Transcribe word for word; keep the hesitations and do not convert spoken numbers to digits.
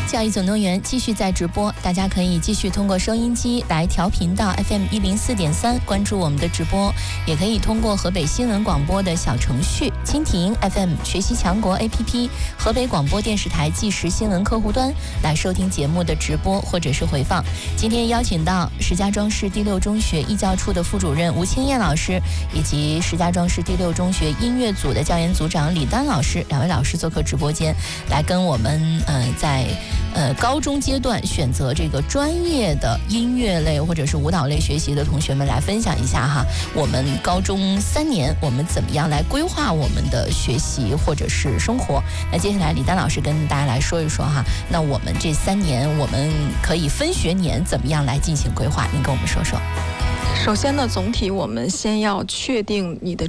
教育总动员继续在直播，大家可以继续通过收音机来调频到 F M 一零四点三关注我们的直播，也可以通过河北新闻广播的小程序、蜻蜓 F M 学习强国 A P P、河北广播电视台即时新闻客户端来收听节目的直播或者是回放。今天邀请到石家庄市第六中学艺教处的副主任吴清燕老师，以及石家庄市第六中学音乐组的教研组长李丹老师，两位老师做客直播间，来跟我们呃在呃高中阶段选择这个专业的音乐类或者是舞蹈类学习的同学们来分享一下哈，我们高中三年我们怎么样来规划我们的学习或者是生活。那接下来李丹老师跟大家来说一说哈，那我们这三年我们可以分学年怎么样来进行规划，您跟我们说说。 首先呢，总体我们先要确定你的